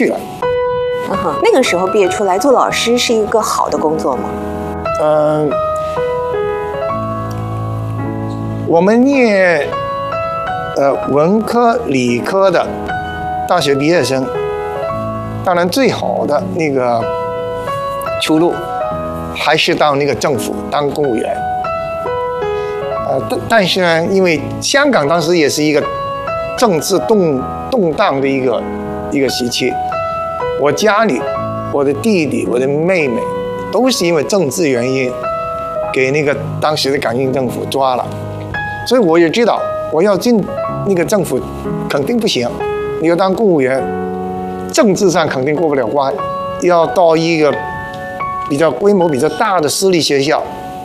去了。 那个时候毕业出来做老师是一个好的工作吗？ 我们念文科、理科的大学毕业生，当然最好的那个出路还是到那个政府当公务员。但是呢，因为香港当时也是一个政治动荡的一个时期，我家里我的弟弟、我的妹妹都是因为政治原因给那个当时的港英政府抓了，所以我也知道我要进那个政府肯定不行，你要当公务员，政治上肯定过不了关，要到一个比较规模比较大的私立学校，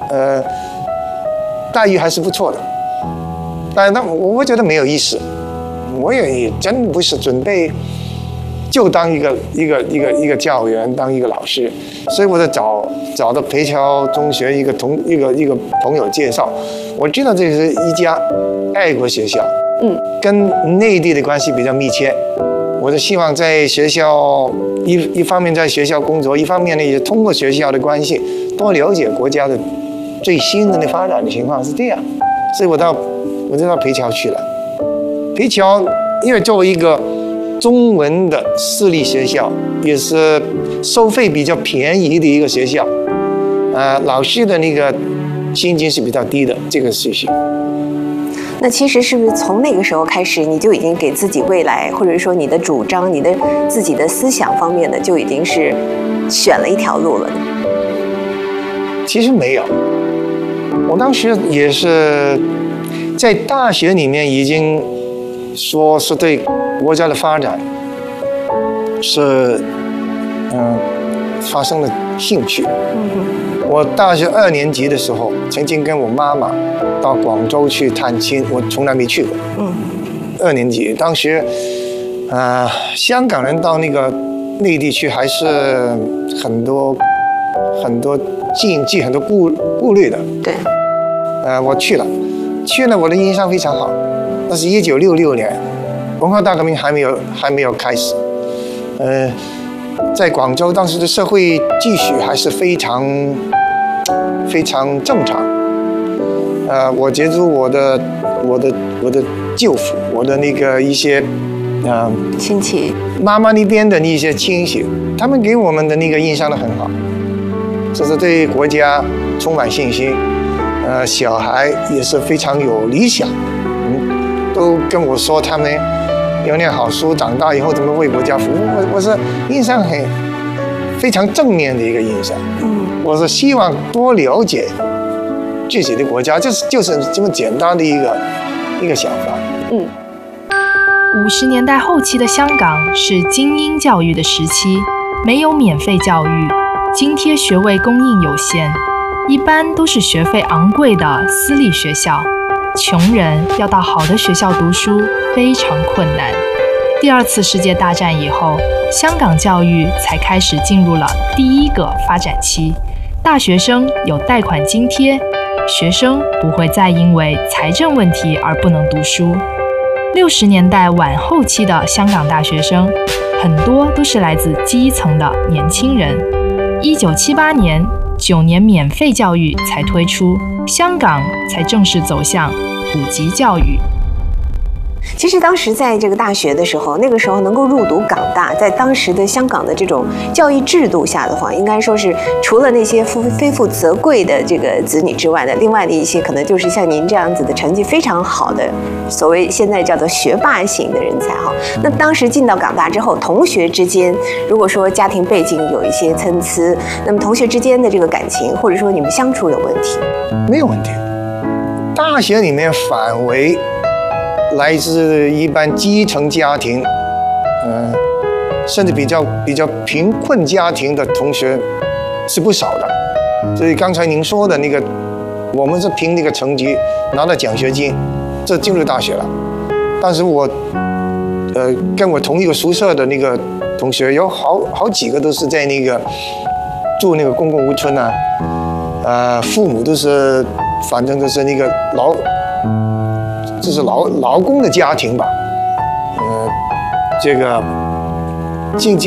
待遇还是不错的，但我觉得没有意思，我也真不是准备就当一个教员，当一个老师，所以我就找到培侨中学一个朋友介绍，我知道这是一家爱国学校，跟内地的关系比较密切，我就希望在学校一方面在学校工作，一方面呢也通过学校的关系多了解国家的最新的发展的情况是这样，所以我就到培侨去了。培侨因为作为一个中文的私立学校，也是收费比较便宜的一个学校，老师的那个薪金是比较低的，这个事情。 那其实是不是从那个时候开始，你就已经给自己未来，或者说你的主张、你的自己的思想方面的，就已经是选了一条路了？ 其实没有，我当时也是在大学里面已经说是对国家的发展是发生了兴趣。我大学2年级的时候，曾经跟我妈妈到广州去探亲，我从来没去过。2年级，当时香港人到那个内地去还是很多禁忌、很多顾虑的。 对。 我去了，我的印象非常好。那是1966年，文化大革命还没有开始。在广州当时的社会秩序还是非常正常。我接触我的舅父，我的那个一些亲戚， 妈妈那边的那些亲戚，他们给我们的那个印象都很好，就是对国家充满信心。小孩也是非常有理想，都跟我说他们要念好书，长大以后怎么为国家服务。我是印象非常正面的一个印象。我是希望多了解自己的国家，就是这么简单的一个想法。 50年代后期的香港是精英教育的时期，没有免费教育，津贴学位供应有限，一般都是学费昂贵的私立学校，穷人要到好的学校读书非常困难。第2次世界大战以后，香港教育才开始进入了第1个发展期，大学生有贷款津贴，学生不会再因为财政问题而不能读书。60年代晚后期的香港大学生，很多都是来自基层的年轻人。1978年，9年免费教育才推出，香港才正式走向普及教育。 其实当时在这个大学的时候，那个时候能够入读港大，在当时的香港的这种教育制度下的话，应该说是除了那些非富则贵的这个子女之外的，另外的一些可能就是像您这样子的成绩非常好的，所谓现在叫做学霸型的人才哈。那当时进到港大之后，同学之间如果说家庭背景有一些参差，那么同学之间的这个感情或者说你们相处有问题？ 没有问题。大学里面反为来自一般基层家庭，甚至比较贫困家庭的同学是不少的。所以刚才您说的那个，我们是凭那个成绩拿到奖学金，这进入大学了。当时我，跟我同一个宿舍的那个同学有好几个都是在那个住那个公共屋村啊，父母都是反正都是那个劳工的家庭吧，这个经济